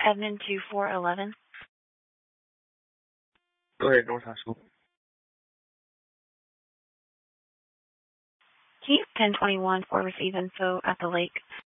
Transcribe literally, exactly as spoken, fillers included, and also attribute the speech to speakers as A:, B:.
A: Admin two four eleven.
B: Go ahead, North High School.
A: Can you ten twenty-one for receive info at the lake?